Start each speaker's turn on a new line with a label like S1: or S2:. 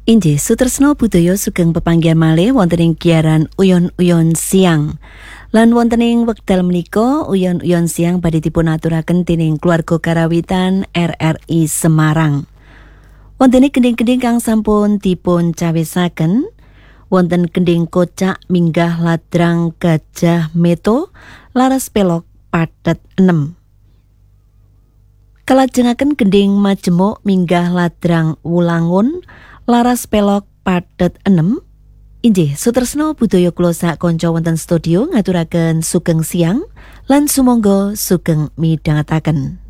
S1: Inggih sutresna budaya sugeng pepanggihan malih wonten ing giaran Uyon-uyon Siang. Lan wonten ing wekdal menika Uyon-uyon Siang badhe dipun aturaken dening keluarga karawitan RRI Semarang. Wonten ing gending-gending kang sampun dipun cawisaken wonten gending kocak minggah ladrang gajah meto laras pelok padet 6. Kalajengaken gending majemuk minggah ladrang wulangun laras pelok padet 6. Inggih sutresna budaya kula sak kanca wonten studio ngaturaken sugeng siang lan sumangga sugeng midhangetaken.